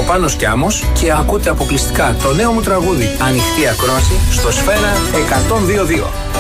Πάνος Κιάμος και ακούτε αποκλειστικά το νέο μου τραγούδι Ανοιχτή Ακρόαση στο Σφαίρα 102.2.